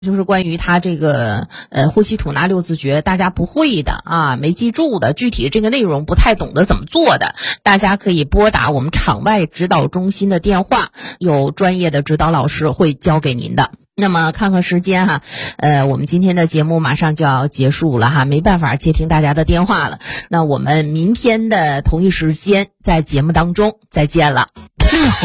就是关于他这个呼吸吐纳六字诀，大家不会的啊，没记住的，具体这个内容不太懂得怎么做的，大家可以拨打我们场外指导中心的电话，有专业的指导老师会教给您的。那么看看时间哈，我们今天的节目马上就要结束了哈，没办法接听大家的电话了。那我们明天的同一时间在节目当中再见了。